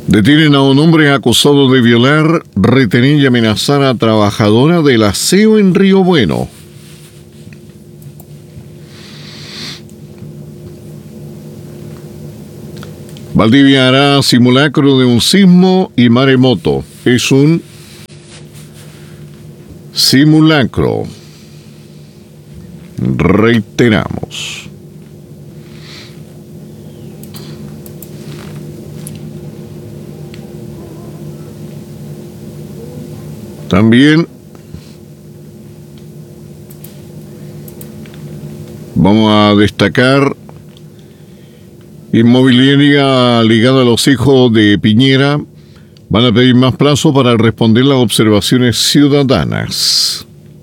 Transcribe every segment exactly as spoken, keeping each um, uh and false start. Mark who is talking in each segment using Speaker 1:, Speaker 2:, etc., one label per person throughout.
Speaker 1: Detienen a un hombre acusado de violar, retener y amenazar a trabajadora del aseo en Río Bueno. Valdivia hará simulacro de un sismo y maremoto. Es un simulacro. Reiteramos. También vamos a destacar inmobiliaria ligada a los hijos de Piñera. Van a pedir más plazo para responder las observaciones ciudadanas.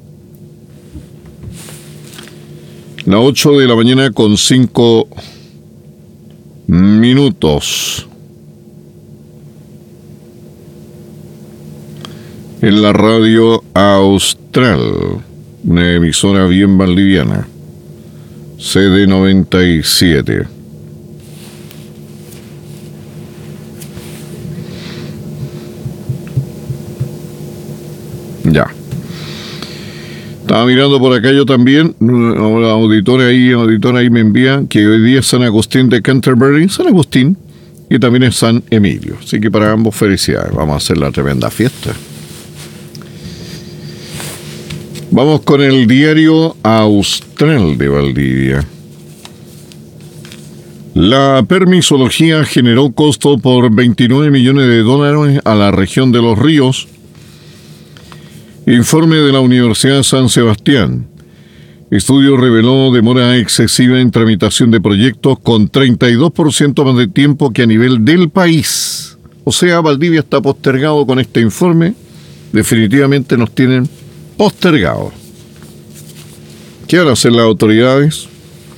Speaker 1: Las ocho de la mañana con cinco minutos. En la radio Austral, una emisora bien valdiviana, C D noventa y siete. Ya. Estaba mirando por acá yo también, la auditora ahí, auditora ahí me envía que hoy día es San Agustín de Canterbury, San Agustín, y también es San Emilio. Así que para ambos felicidades, vamos a hacer la tremenda fiesta. Vamos con el diario Austral de Valdivia. La permisología generó costo por veintinueve millones de dólares a la región de Los Ríos. Informe de la Universidad San Sebastián. Estudio reveló demora excesiva en tramitación de proyectos con treinta y dos por ciento más de tiempo que a nivel del país. O sea, Valdivia está postergado con este informe. Definitivamente nos tienen postergado. ¿Qué van a hacer las autoridades?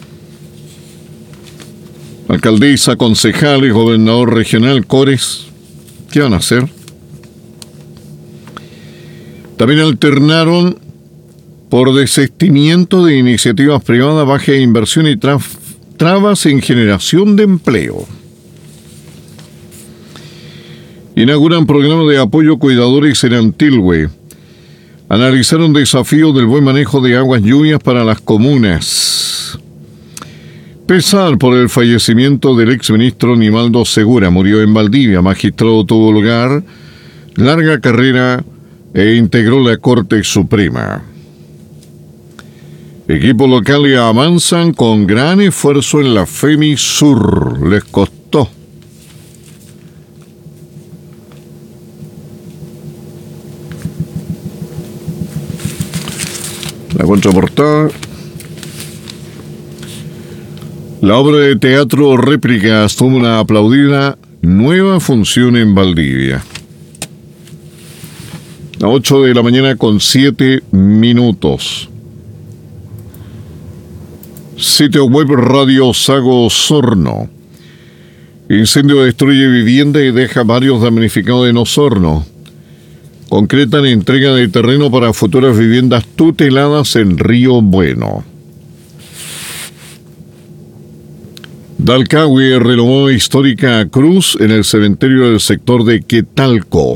Speaker 1: Alcaldesa, concejales, gobernador regional, Cores. ¿Qué van a hacer? También alternaron por desistimiento de iniciativas privadas, baja inversión y tra- trabas en generación de empleo. Inauguran programa de apoyo a cuidadores en Antilhue. Analizaron desafíos del buen manejo de aguas lluvias para las comunas. Pesar por el fallecimiento del exministro Nimaldo Segura. Murió en Valdivia. Magistrado tuvo lugar larga carrera e integró la Corte Suprema. Equipos locales avanzan con gran esfuerzo en la FEMISUR. Les costó. La contraportada. La obra de teatro Réplicas tuvo una aplaudida nueva función en Valdivia. A ocho de la mañana con siete minutos. Sitio web Radio Sago Osorno. Incendio destruye vivienda y deja varios damnificados en Osorno. Concretan entrega de terreno para futuras viviendas tuteladas en Río Bueno. Dalcahue renovó histórica cruz en el cementerio del sector de Quetalco.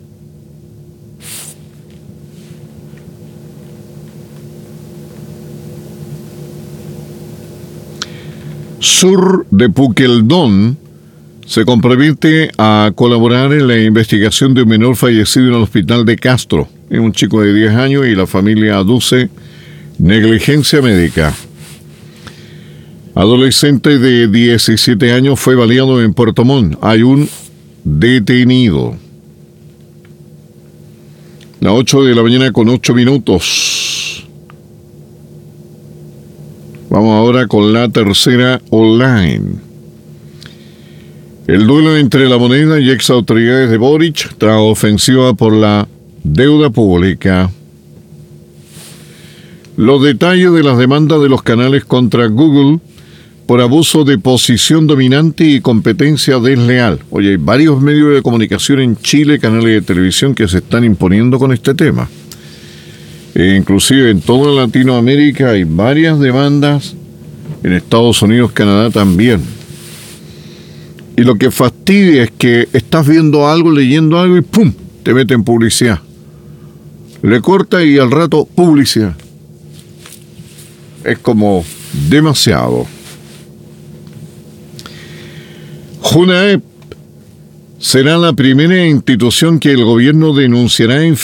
Speaker 1: Sur de Puqueldón se compromete a colaborar en la investigación de un menor fallecido en el hospital de Castro. Es un chico de diez años y la familia aduce negligencia médica. Adolescente de diecisiete años fue baleado en Puerto Montt. Hay un detenido. Las ocho de la mañana con ocho minutos. Vamos ahora con la tercera online. El duelo entre la moneda y ex autoridades de Boric tras ofensiva por la deuda pública. Los detalles de las demandas de los canales contra Google por abuso de posición dominante y competencia desleal. Oye, hay varios medios de comunicación en Chile, canales de televisión que se están imponiendo con este tema. E inclusive en toda Latinoamérica hay varias demandas, en Estados Unidos, Canadá también. Y lo que fastidia es que estás viendo algo, leyendo algo y ¡pum! Te meten publicidad. Le corta y al rato publicidad. Es como demasiado. JUNAEP será la primera institución que el gobierno denunciará en